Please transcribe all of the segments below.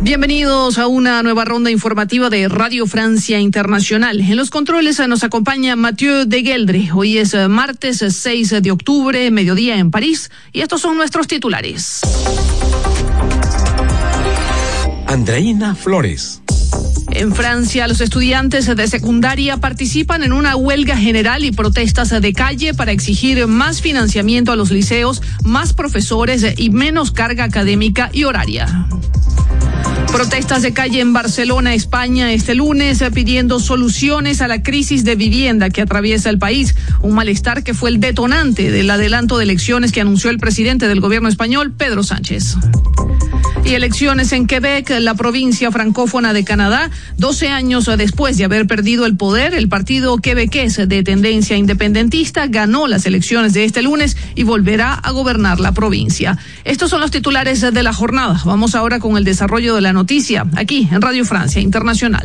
Bienvenidos a una nueva ronda informativa de Radio Francia Internacional. En los controles nos acompaña Mathieu de Geldre. Hoy es martes 6 de octubre, mediodía en París, y estos son nuestros titulares. Andreina Flores. En Francia, los estudiantes de secundaria participan en una huelga general y protestas de calle para exigir más financiamiento a los liceos, más profesores y menos carga académica y horaria. Protestas de calle en Barcelona, España, este lunes, pidiendo soluciones a la crisis de vivienda que atraviesa el país. Un malestar que fue el detonante del adelanto de elecciones que anunció el presidente del gobierno español, Pedro Sánchez. Y elecciones en Quebec, la provincia francófona de Canadá. 12 años después de haber perdido el poder, el partido quebequés de tendencia independentista ganó las elecciones de este lunes y volverá a gobernar la provincia. Estos son los titulares de la jornada. Vamos ahora con el desarrollo de la noticia, aquí en Radio Francia Internacional.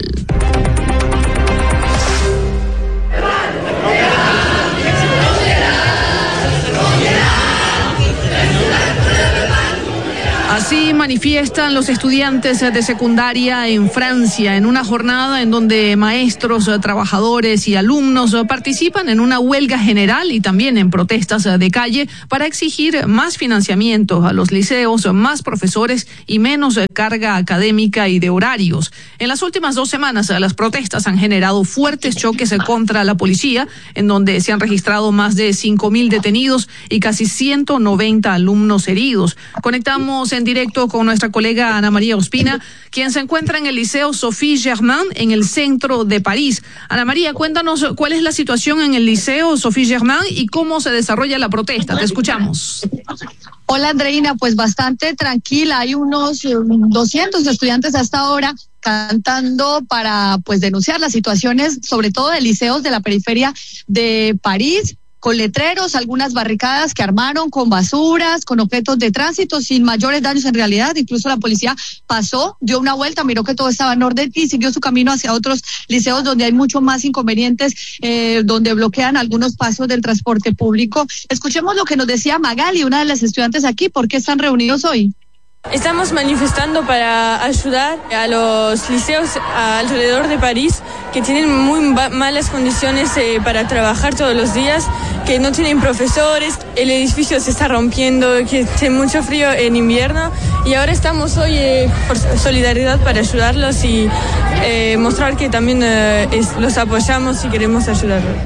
Así manifiestan los estudiantes de secundaria en Francia en una jornada en donde maestros, trabajadores y alumnos participan en una huelga general y también en protestas de calle para exigir más financiamiento a los liceos, más profesores y menos carga académica y de horarios. En las últimas 2 semanas, las protestas han generado fuertes choques contra la policía, en donde se han registrado más de 5.000 detenidos y casi 190 alumnos heridos. Conectamos en directo con nuestra colega Ana María Ospina, quien se encuentra en el Liceo Sophie Germain en el centro de París. Ana María, cuéntanos cuál es la situación en el Liceo Sophie Germain y cómo se desarrolla la protesta. Te escuchamos. Hola Andreina, pues bastante tranquila. Hay unos 200 estudiantes hasta ahora cantando para denunciar las situaciones, sobre todo de liceos de la periferia de París, con letreros, algunas barricadas que armaron con basuras, con objetos de tránsito, sin mayores daños en realidad. Incluso la policía pasó, dio una vuelta, miró que todo estaba en orden y siguió su camino hacia otros liceos donde hay mucho más inconvenientes, donde bloquean algunos pasos del transporte público. Escuchemos lo que nos decía Magali, una de las estudiantes aquí. ¿Por qué están reunidos hoy? Estamos manifestando para ayudar a los liceos alrededor de París que tienen muy malas condiciones para trabajar todos los días, que no tienen profesores, el edificio se está rompiendo, que hace mucho frío en invierno, y ahora estamos hoy por solidaridad para ayudarlos y mostrar que también los apoyamos y queremos ayudarlos.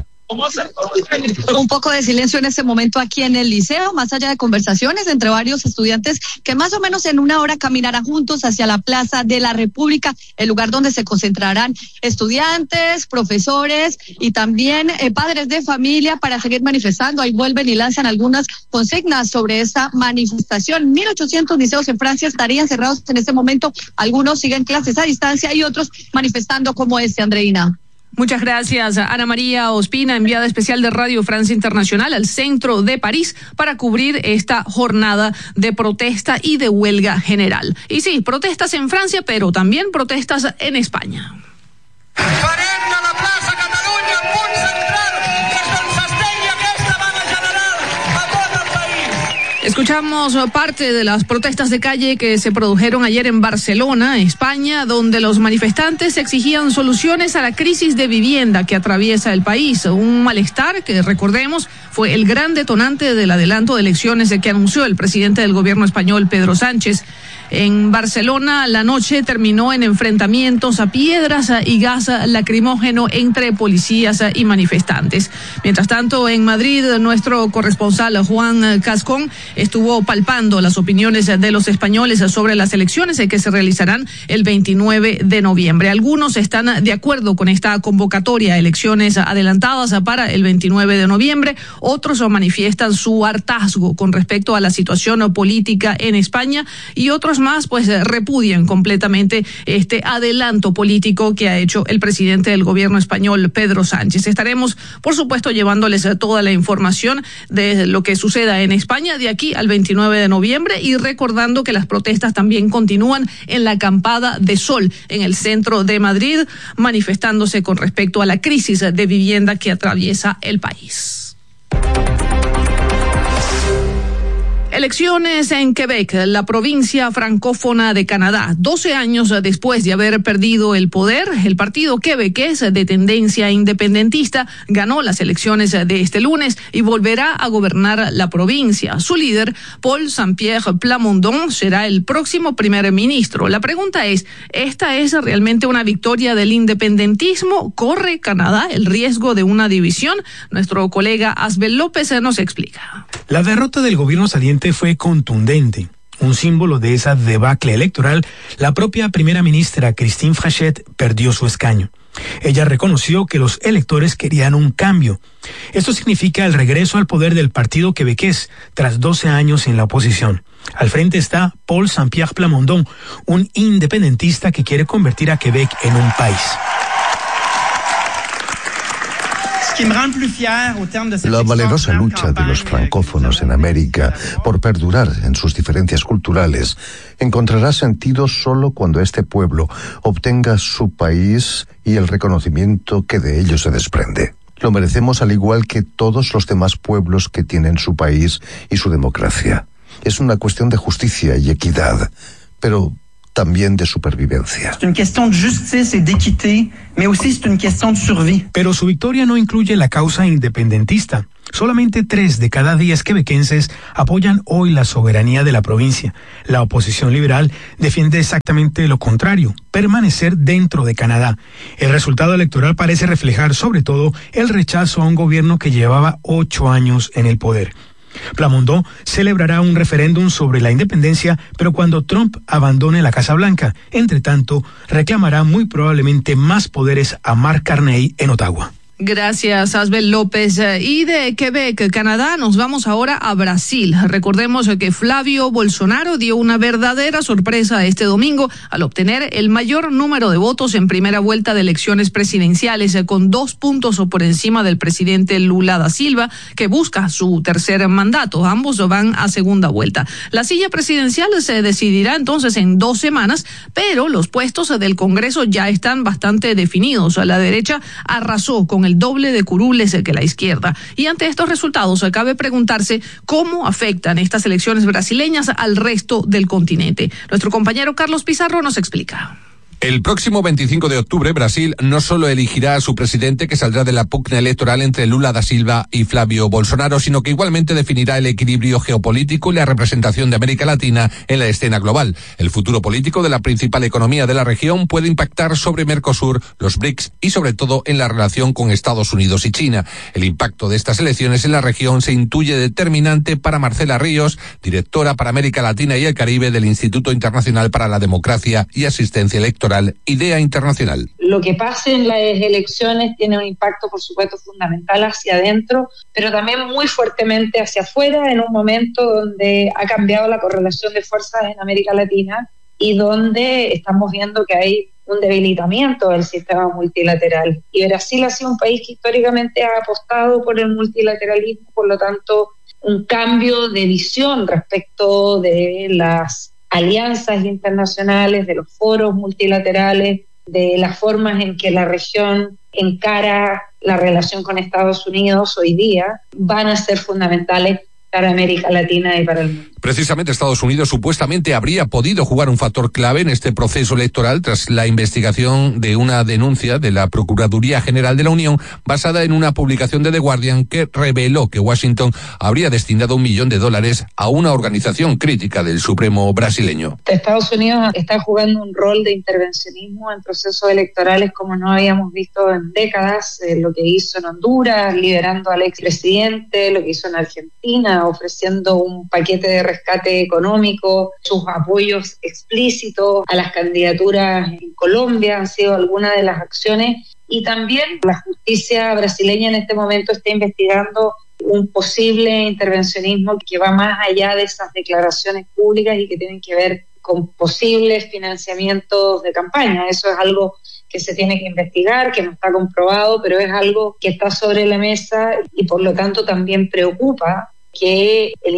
Un poco de silencio en este momento aquí en el liceo, más allá de conversaciones entre varios estudiantes que más o menos en una hora caminarán juntos hacia la Plaza de la República, el lugar donde se concentrarán estudiantes, profesores y también padres de familia para seguir manifestando. Ahí vuelven y lanzan algunas consignas sobre esta manifestación. 1.800 liceos en Francia estarían cerrados en este momento. Algunos siguen clases a distancia y otros manifestando como Andreina. Muchas gracias, Ana María Ospina, enviada especial de Radio Francia Internacional al centro de París para cubrir esta jornada de protesta y de huelga general. Y sí, protestas en Francia, pero también protestas en España. Escuchamos parte de las protestas de calle que se produjeron ayer en Barcelona, España, donde los manifestantes exigían soluciones a la crisis de vivienda que atraviesa el país. Un malestar que, recordemos, fue el gran detonante del adelanto de elecciones que anunció el presidente del gobierno español, Pedro Sánchez. En Barcelona, la noche terminó en enfrentamientos a piedras y gas lacrimógeno entre policías y manifestantes. Mientras tanto, en Madrid, nuestro corresponsal Juan Cascón estuvo palpando las opiniones de los españoles sobre las elecciones que se realizarán el 29 de noviembre. Algunos están de acuerdo con esta convocatoria a elecciones adelantadas para el 29 de noviembre. Otros manifiestan su hartazgo con respecto a la situación política en España y otros más repudian completamente este adelanto político que ha hecho el presidente del gobierno español, Pedro Sánchez. Estaremos, por supuesto, llevándoles toda la información de lo que suceda en España de aquí al 29 de noviembre y recordando que las protestas también continúan en la Acampada de Sol, en el centro de Madrid, manifestándose con respecto a la crisis de vivienda que atraviesa el país. Elecciones en Quebec, la provincia francófona de Canadá. 12 años después de haber perdido el poder, el partido quebequés de tendencia independentista ganó las elecciones de este lunes y volverá a gobernar la provincia. Su líder, Paul Saint-Pierre Plamondon, será el próximo primer ministro. La pregunta es, ¿esta es realmente una victoria del independentismo? ¿Corre Canadá el riesgo de una división? Nuestro colega Asbel López nos explica. La derrota del gobierno saliente fue contundente. Un símbolo de esa debacle electoral, la propia primera ministra Christine Frechette perdió su escaño. Ella reconoció que los electores querían un cambio. Esto significa el regreso al poder del partido quebequés tras 12 años en la oposición. Al frente está Paul Saint-Pierre Plamondon, un independentista que quiere convertir a Quebec en un país. La valerosa lucha de los francófonos en América por perdurar en sus diferencias culturales encontrará sentido solo cuando este pueblo obtenga su país y el reconocimiento que de ello se desprende. Lo merecemos al igual que todos los demás pueblos que tienen su país y su democracia. Es una cuestión de justicia y equidad, pero también de supervivencia. Pero su victoria no incluye la causa independentista. Solamente 3 de cada 10 quebequenses apoyan hoy la soberanía de la provincia. La oposición liberal defiende exactamente lo contrario, permanecer dentro de Canadá. El resultado electoral parece reflejar sobre todo el rechazo a un gobierno que llevaba 8 años en el poder. Plamondon celebrará un referéndum sobre la independencia, pero cuando Trump abandone la Casa Blanca. Entre tanto, reclamará muy probablemente más poderes a Mark Carney en Ottawa. Gracias, Asbel López. Y de Quebec, Canadá, nos vamos ahora a Brasil. Recordemos que Flavio Bolsonaro dio una verdadera sorpresa este domingo al obtener el mayor número de votos en primera vuelta de elecciones presidenciales, con 2 puntos por encima del presidente Lula da Silva, que busca su tercer mandato. Ambos van a segunda vuelta. La silla presidencial se decidirá entonces en 2 semanas, pero los puestos del Congreso ya están bastante definidos. La derecha arrasó con el doble de curules que la izquierda. Y ante estos resultados, cabe preguntarse cómo afectan estas elecciones brasileñas al resto del continente. Nuestro compañero Carlos Pizarro nos explica. El próximo 25 de octubre, Brasil no solo elegirá a su presidente, que saldrá de la pugna electoral entre Lula da Silva y Flavio Bolsonaro, sino que igualmente definirá el equilibrio geopolítico y la representación de América Latina en la escena global. El futuro político de la principal economía de la región puede impactar sobre Mercosur, los BRICS y sobre todo en la relación con Estados Unidos y China. El impacto de estas elecciones en la región se intuye determinante para Marcela Ríos, directora para América Latina y el Caribe del Instituto Internacional para la Democracia y Asistencia Electoral, IDEA Internacional. Lo que pase en las elecciones tiene un impacto, por supuesto, fundamental hacia adentro, pero también muy fuertemente hacia afuera, en un momento donde ha cambiado la correlación de fuerzas en América Latina y donde estamos viendo que hay un debilitamiento del sistema multilateral. Y Brasil ha sido un país que históricamente ha apostado por el multilateralismo, por lo tanto, un cambio de visión respecto de las alianzas internacionales, de los foros multilaterales, de las formas en que la región encara la relación con Estados Unidos hoy día, van a ser fundamentales para América Latina y para el mundo. Precisamente Estados Unidos supuestamente habría podido jugar un factor clave en este proceso electoral tras la investigación de una denuncia de la Procuraduría General de la Unión basada en una publicación de The Guardian que reveló que Washington habría destinado $1 millón a una organización crítica del Supremo brasileño. Estados Unidos está jugando un rol de intervencionismo en procesos electorales como no habíamos visto en décadas, lo que hizo en Honduras, liberando al expresidente, lo que hizo en Argentina, ofreciendo un paquete de rescate económico, sus apoyos explícitos a las candidaturas en Colombia han sido algunas de las acciones, y también la justicia brasileña en este momento está investigando un posible intervencionismo que va más allá de esas declaraciones públicas y que tienen que ver con posibles financiamientos de campaña. Eso es algo que se tiene que investigar, que no está comprobado, pero es algo que está sobre la mesa y por lo tanto también preocupa que el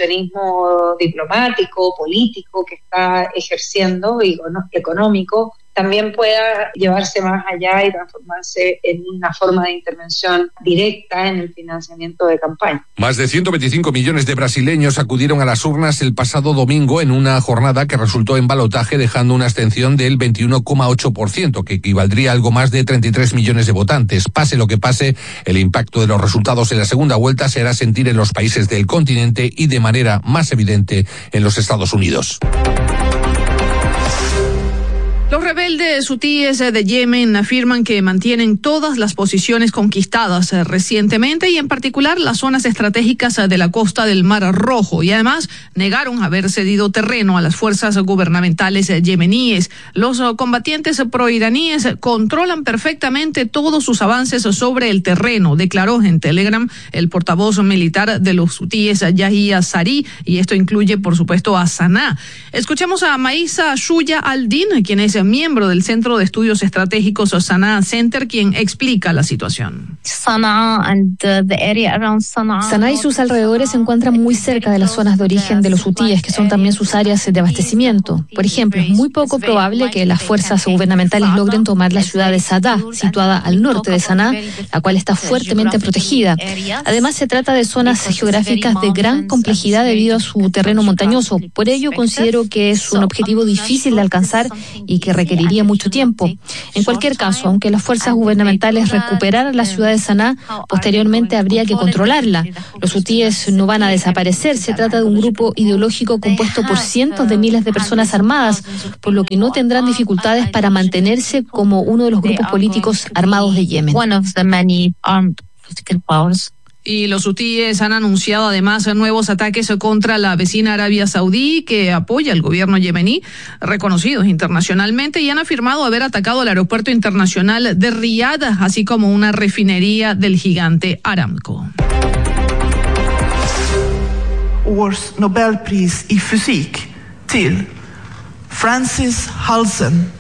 intervencionismo diplomático, político que está ejerciendo y económico también pueda llevarse más allá y transformarse en una forma de intervención directa en el financiamiento de campaña. Más de 125 millones de brasileños acudieron a las urnas el pasado domingo en una jornada que resultó en balotaje, dejando una abstención del 21,8%, que equivaldría a algo más de 33 millones de votantes. Pase lo que pase, el impacto de los resultados en la segunda vuelta se hará sentir en los países del continente y de manera más evidente en los Estados Unidos. Los rebeldes hutíes de Yemen afirman que mantienen todas las posiciones conquistadas recientemente y en particular las zonas estratégicas de la costa del Mar Rojo, y además negaron haber cedido terreno a las fuerzas gubernamentales yemeníes. Los combatientes proiraníes controlan perfectamente todos sus avances sobre el terreno, declaró en Telegram el portavoz militar de los hutíes, Yahya Sari, y esto incluye por supuesto a Saná. Escuchemos a Maisa Shuya Al-Din, quien es miembro del Centro de Estudios Estratégicos Sanaa Center, quien explica la situación. Sanaa y sus alrededores se encuentran muy cerca de las zonas de origen de los hutíes, que son también sus áreas de abastecimiento. Por ejemplo, es muy poco probable que las fuerzas gubernamentales logren tomar la ciudad de Sadah, situada al norte de Sanaa, la cual está fuertemente protegida. Además, se trata de zonas geográficas de gran complejidad debido a su terreno montañoso. Por ello, considero que es un objetivo difícil de alcanzar y que requeriría mucho tiempo. En cualquier caso, aunque las fuerzas gubernamentales recuperaran la ciudad de Sanaa, posteriormente habría que controlarla. Los hutíes no van a desaparecer, se trata de un grupo ideológico compuesto por cientos de miles de personas armadas, por lo que no tendrán dificultades para mantenerse como uno de los grupos políticos armados de Yemen. Y los hutíes han anunciado además nuevos ataques contra la vecina Arabia Saudí, que apoya al gobierno yemení, reconocidos internacionalmente, y han afirmado haber atacado el aeropuerto internacional de Riyadh, así como una refinería del gigante Aramco. Årets Nobelpris i fysik till Francis Halsen.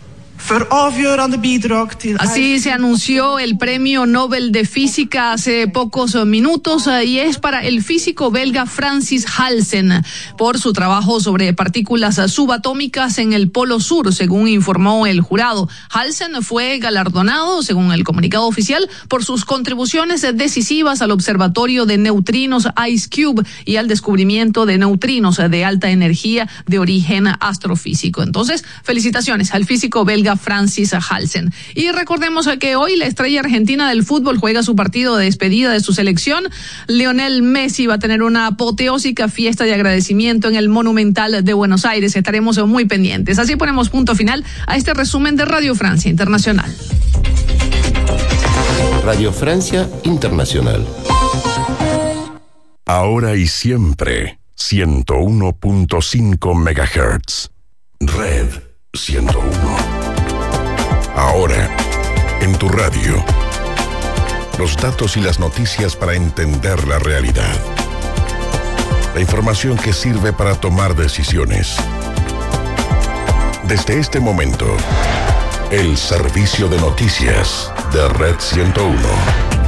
Así se anunció el Premio Nobel de Física hace pocos minutos y es para el físico belga Francis Halsen por su trabajo sobre partículas subatómicas en el Polo Sur, según informó el jurado. Halsen fue galardonado, según el comunicado oficial, por sus contribuciones decisivas al observatorio de neutrinos IceCube y al descubrimiento de neutrinos de alta energía de origen astrofísico. Entonces, felicitaciones al físico belga Francis Halsen. Y recordemos que hoy la estrella argentina del fútbol juega su partido de despedida de su selección. Lionel Messi va a tener una apoteósica fiesta de agradecimiento en el Monumental de Buenos Aires. Estaremos muy pendientes. Así ponemos punto final a este resumen de Radio Francia Internacional. Radio Francia Internacional. Ahora y siempre, 101.5 MHz. Red 101. Ahora, en tu radio, los datos y las noticias para entender la realidad. La información que sirve para tomar decisiones. Desde este momento, el servicio de noticias de Red 101.